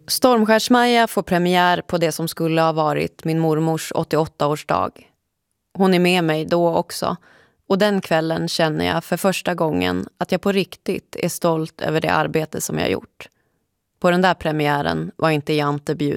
Stormskärsmaja får premiär på det som skulle ha varit min mormors 88-årsdag. Hon är med mig då också, och den kvällen känner jag för första gången att jag på riktigt är stolt över det arbete som jag gjort. På den där premiären var inte Jante bjuden.